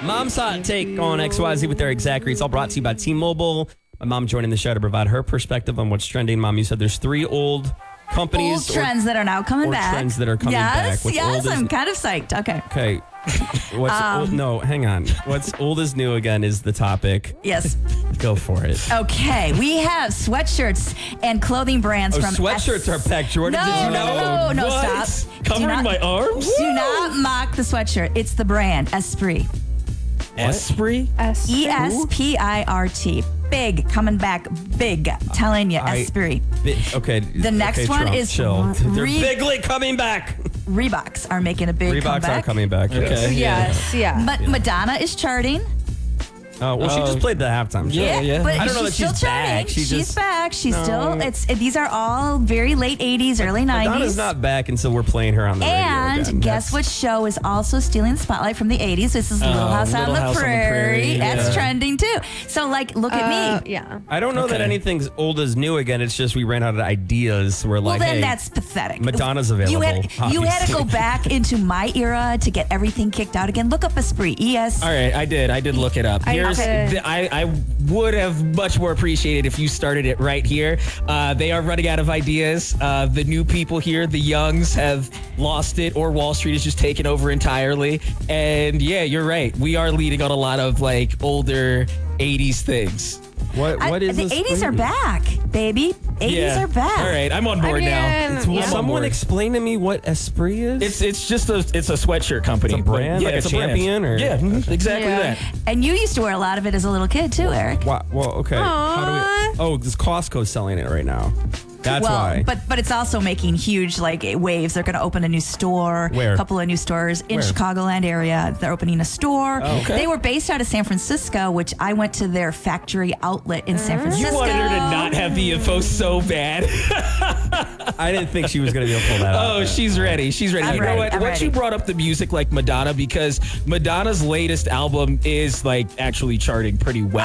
Mom's Hot Take on XYZ with Eric Zachary. It's all brought to you by T-Mobile. My mom joining the show to provide her perspective on what's trending. Mom, you said there's 3 old companies. Old trends that are now coming back. Trends that are coming back. What's Yes, old I'm kind of psyched. Okay. Okay. What's old? No, hang on. What's old is new again is the topic. Yes. Go for it. Okay. We have sweatshirts and clothing brands from sweatshirts are back, Jordan. No, Did you know? no, What? stop. Covering my arms? Do not mock the sweatshirt. It's the brand Esprit. Esprit? Espirt. Big, coming back big. Telling you, Esprit. Okay. The next one Trump, is chill. They're bigly coming back. Reeboks are making a big Reeboks comeback. are coming back. Okay. Yes, yeah. Madonna is charting. Oh, well, she just played the halftime show. Yeah. But I don't know she's that she's still back. charting. She She's just- back. She's still. These are all very late 80s, early 90s. Madonna's not back until we're playing her on the radio And again. guess what show is also stealing the spotlight from the 80s? This is Little House on Little the House on the Prairie. Prairie, That's yeah. trending too. So, look at me. Yeah. I don't know that Okay. anything's old as new again. It's just we ran out of ideas. We're Well, like, then hey, that's pathetic. Madonna's available. You had to obviously. go back into my era to get everything kicked out again. Look up Esprit. ES. All right, I did look it up. I would have much more appreciated if you started it right here. They are running out of ideas. The new people here, the youngs, have lost it, or Wall Street is just taken over entirely. And yeah, you're right. We are leading on a lot of older 80s things. What is the this 80s are thing? back, baby. 80s are back. All right, I'm on board now. Will I'm on someone board. explain to me what Esprit is? It's just a sweatshirt company. It's a brand? Yeah, Like a it's brand. Champion or- Yeah, exactly Yeah. that. And you used to wear a lot of it as a little kid too, Eric. Well, okay. How do we? Oh, this Costco's selling it right now. That's why. But it's also making huge waves. They're going to open a new store. Where? A couple of new stores in Where? Chicagoland area. They're opening a store. Oh, okay. They were based out of San Francisco, which I went to their factory outlet in San Francisco. You wanted her to not have the info so bad. I didn't think she was going to be able to pull that off. Oh, she's ready. She's ready. I'm You know ready. what? I'm Once ready. you brought up the music like Madonna, because Madonna's latest album is actually charting pretty well.